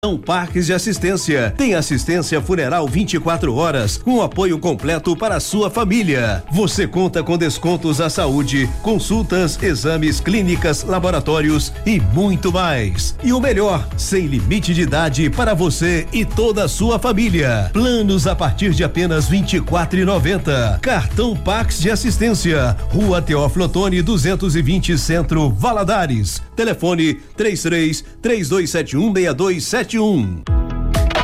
Parques de Assistência. Tem assistência funeral 24 horas, com apoio completo para a sua família. Você conta com descontos à saúde, consultas, exames, clínicas, laboratórios e muito mais. E o melhor, sem limite de idade para você e toda a sua família. Planos a partir de apenas R$24,90. Cartão Parques de Assistência. Rua Teófilo Otoni, 220, Centro, Valadares. Telefone 33 3271 6271.